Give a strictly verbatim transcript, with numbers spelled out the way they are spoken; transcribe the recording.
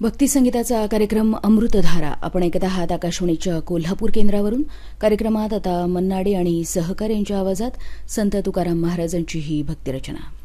भक्ती संगीताचा कार्यक्रम अमृतधारा आपण ऐकत आहात आकाशवाणीच्या कोल्हापूर केंद्रावरून. कार्यक्रमात आता मन्नाडे आणि सहकाऱ्यांच्या आवाजात संत तुकाराम महाराजांची ही भक्तिरचना.